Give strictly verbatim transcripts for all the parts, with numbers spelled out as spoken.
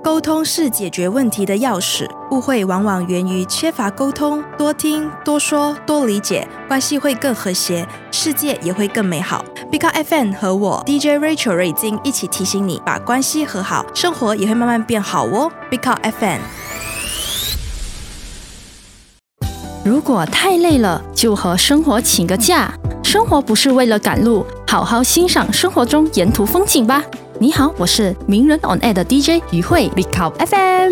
沟通是解决问题的钥匙，误会往往源于缺乏沟通，多听、多说、多理解，关系会更和谐，世界也会更美好。Big Up F M 和我 D J Rachel 瑞金一起提醒你，把关系和好，生活也会慢慢变好哦。Big Up F M。 如果太累了，就和生活请个假。生活不是为了赶路，好好欣赏生活中沿途风景吧。你好，我是名人 on air 的 D J 于慧 Big Up F M。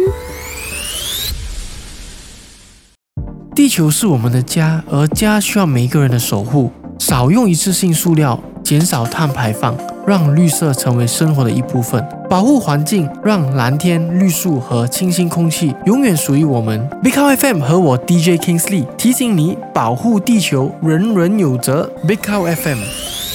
地球是我们的家，而家需要每一个人的守护。少用一次性塑料，减少碳排放，让绿色成为生活的一部分。保护环境，让蓝天、绿树和清新空气永远属于我们。Big Up F M 和我 D J Kingsley 提醒你，保护地球，人人有责。Big Up F M。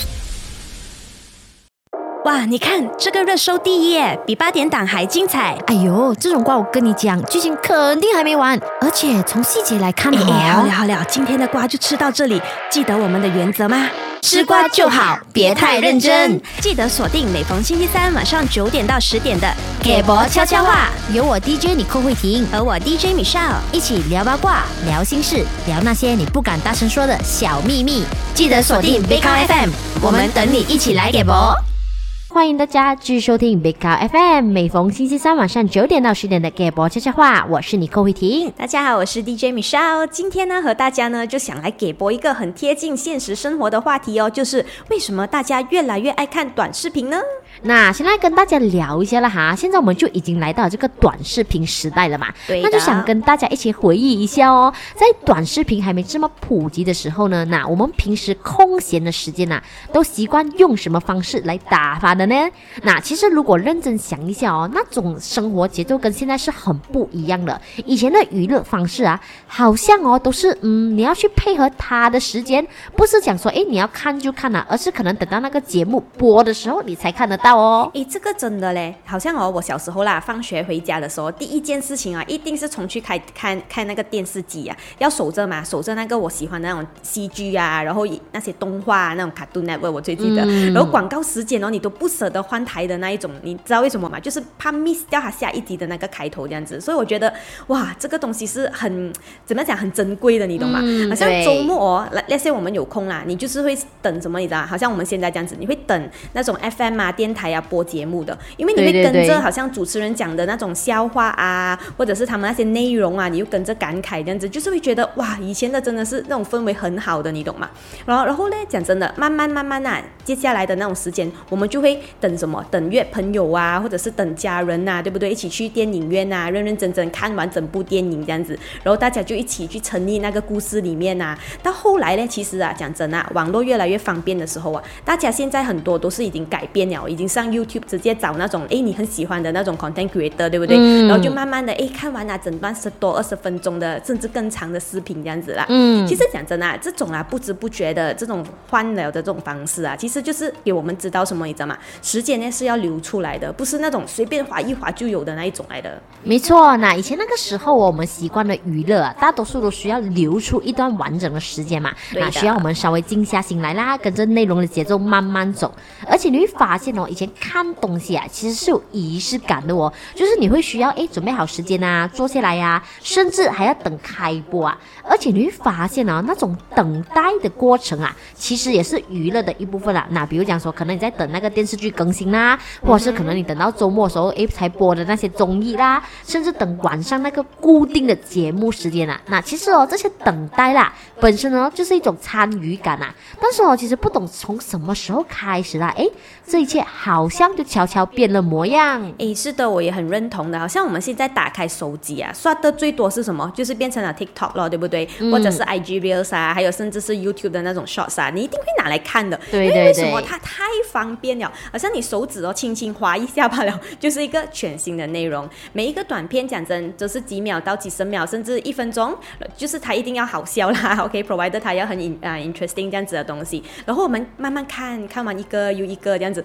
哇，你看这个热搜第一耶，比八点档还精彩。 哎呦，这种瓜我跟你讲，剧情肯定还没完，而且从细节来看哦。 哎，好了好了，今天的瓜就吃到这里。记得我们的原则吗？ 吃瓜就好，别太认真。 记得锁定每逢星期三晚上九点到十点的《 给博悄悄话》，有我 D J 你寇慧婷和我 D J Michelle 一起聊八卦、聊心事、聊那些你不敢大声说的小秘密。记得锁定 Big Up F M， 我们等你一起来给博。欢迎大家继续收听 Big Up F M， 每逢星期三晚上九点到十点的给博悄悄话，我是你寇慧婷。 大家好，我是 D J Michelle。今天呢，和大家呢就想来给博一个很贴近现实生活的话题哦，就是为什么大家越来越爱看短视频呢？ 那先来跟大家聊一下了哈，现在我们就已经来到这个短视频时代了嘛， 对的， 那就想跟大家一起回忆一下哦，在短视频还没这么普及的时候呢，那我们平时空闲的时间啊，都习惯用什么方式来打发的呢？那其实如果认真想一下哦，那种生活节奏跟现在是很不一样的。以前的娱乐方式啊，好像哦都是嗯你要去配合他的时间，不是讲说诶你要看就看啊，而是可能等到那个节目播的时候你才看得到哦。 诶，这个真的嘞，好像哦我小时候啦，放学回家的时候，第一件事情啊，一定是冲去开看看那个电视机啊，要守着嘛，守着那个我喜欢的那种戏剧啊，然后那些动画、啊、那种 Cartoon Network 我最记得、嗯、然后广告时间哦，你都不舍得换台的那一种，你知道为什么吗？就是怕 miss 掉它下一集的那个开头这样子，所以我觉得哇，这个东西是很怎么讲，很珍贵的，你懂吗？嗯、好像周末哦，那些我们有空啦，你就是会等什么，你知道吗？好像我们现在这样子，你会等那种 F M 啊、电台啊播节目的，因为你会跟着好像主持人讲的那种笑话啊，或者是他们那些内容啊，你又跟着感慨这样子，就是会觉得哇，以前的真的是那种氛围很好的，你懂吗？然后然后呢，讲真的，慢慢慢慢啊，接下来的那种时间，我们就会等什么？等约朋友啊，或者是等家人啊，对不对？一起去电影院啊，认认真真看完整部电影这样子，然后大家就一起去沉溺那个故事里面啊。到后来呢，其实啊，讲真啊，网络越来越方便的时候啊，大家现在很多都是已经改变了，已经上 YouTube 直接找那种诶你很喜欢的那种 content creator， 对不对？嗯、然后就慢慢的诶看完啊整段十多二十分钟的，甚至更长的视频这样子啦。嗯，其实讲真啊，这种啊不知不觉的这种欢聊的这种方式啊，其实就是给我们知道什么，你知道吗？时间呢是要流出来的，不是那种随便滑一滑就有的那一种来的。 没错，那以前那个时候我们习惯的娱乐啊，大多数都需要留出一段完整的时间嘛，那需要我们稍微静下心来啦，跟着内容的节奏慢慢走。而且你会发现哦，以前看东西啊，其实是有仪式感的哦，就是你会需要诶准备好时间啊，坐下来呀、啊，甚至还要等开播啊。而且你会发现啊，那种等待的过程啊，其实也是娱乐的一部分啦。那比如讲说，可能你在等那个电视剧更新啦，或者是可能你等到周末的时候，诶才播的那些综艺啦，甚至等晚上那个固定的节目时间啊。那其实哦，这些等待啦，本身呢就是一种参与感啊。但是哦，其实不懂从什么时候开始啦，诶，这一切好像就悄悄变了模样。 诶，是的，我也很认同的。好像我们现在打开手机啊，刷的最多是什么？就是变成了 TikTok 咯，对不对？嗯、或者是 I G Reels 啊，还有甚至是 YouTube 的那种 Shorts 啊，你一定会拿来看的。 对对对。 因为为什么它太方便了？好像你手指哦轻轻滑一下罢了，就是一个全新的内容。每一个短片讲真，都是几秒到几十秒，甚至一分钟，就是它一定要好笑啦。OK，provider 它要很 in, uh, interesting 这样子的东西。然后我们慢慢看，看完一个又一个这样子，好像永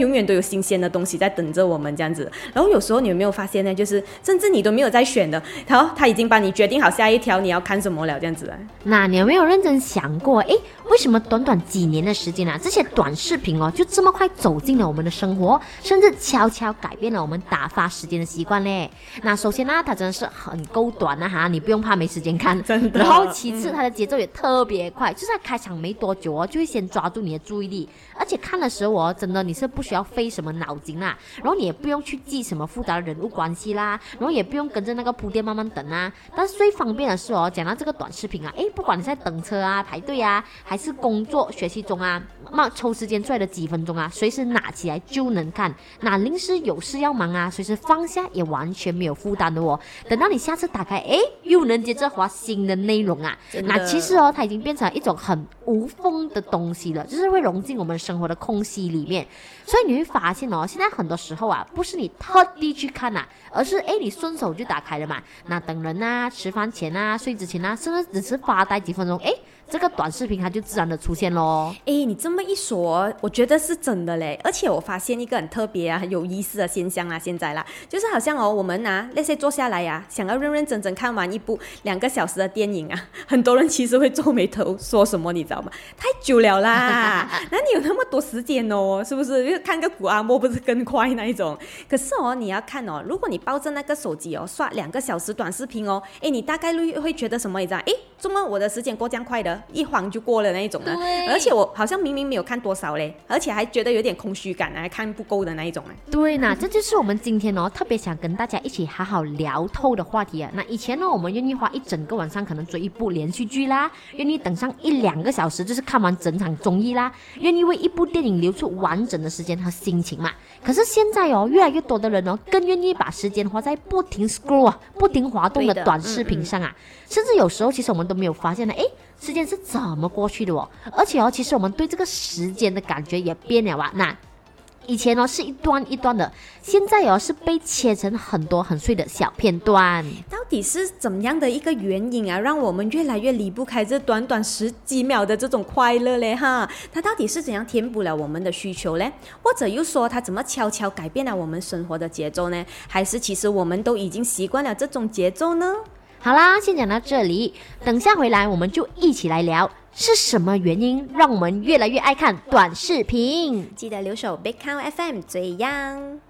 永远都有新鲜的东西在等着我们这样子。然后有时候你有没有发现呢？就是甚至你都没有在选的，然后他已经帮你决定好下一条你要看什么了这样子啊。 那你有没有认真想过，诶，为什么短短几年的时间啊，这些短视频哦就这么快走进了我们的生活，甚至悄悄改变了我们打发时间的习惯嘞？那首先呢，它真的是很够短啊哈，你不用怕没时间看， 真的。 然后其次，它的节奏也特别快，就是它开场没多久哦，就会先抓住你的注意力，而且看的时候哦，真的你是不需要费什么脑筋啦，然后你也不用去记什么复杂的人物关系啦，然后也不用跟着那个铺垫慢慢等啊。但是最方便的是哦，讲到这个短视频啊，诶，不管你在等车啊、排队啊，还是工作学习中啊，那抽时间出来的几分钟啊，随时拿起来就能看。那临时有事要忙啊，随时放下也完全没有负担的哦。等到你下次打开，诶，又能接着滑新的内容啊。那其实哦，它已经变成一种很无缝的东西了，就是会融进我们生活的空隙里面。所以你会发现哦，现在很多时候啊，不是你特地去看啊，而是诶你顺手就打开了嘛。那等人啊、吃饭前啊、睡之前啊，甚至只是发呆几分钟，诶，这个短视频它就自然的出现咯。 诶，你这么一说，我觉得是真的嘞。而且我发现一个很特别啊、很有意思的现象啦，现在啦，就是好像哦，我们啊那些坐下来呀、啊，想要认认真真看完一部两个小时的电影啊，很多人其实会皱眉头，说什么你知道吗？太久了啦，哪里有那么多时间哦？是不是？看个古阿莫不是更快那一种？可是哦，你要看哦，如果你抱着那个手机哦，刷两个小时短视频哦，诶，你大概率会觉得什么？你知道？诶，怎么我的时间过这样快的？一晃就过了那一种啊。而且我好像明明没有看多少嘞，而且还觉得有点空虚感啊，还看不够的那一种啊。 对呢，这就是我们今天哦特别想跟大家一起好好聊透的话题啊。那以前呢，我们愿意花一整个晚上可能追一部连续剧啦，愿意等上一两个小时就是看完整场综艺啦，愿意为一部电影留出完整的时间和心情嘛。可是现在哦，越来越多的人哦，更愿意把时间花在不停 scroll 啊、不停滑动的短视频上啊，嗯嗯甚至有时候其实我们都没有发现呢，诶，时间是怎么过去的哦？而且哦，其实我们对这个时间的感觉也变了啊。那以前哦是一段一段的，现在哦是被切成很多很碎的小片段。 到底是怎么样的一个原因啊，让我们越来越离不开这短短十几秒的这种快乐嘞哈？它到底是怎样填补了我们的需求嘞？或者又说它怎么悄悄改变了我们生活的节奏呢？还是其实我们都已经习惯了这种节奏呢？ 好啦，先讲到这里，等下回来我们就一起来聊是什么原因让我们越来越爱看短视频。 记得留守 Big Count F M 最样。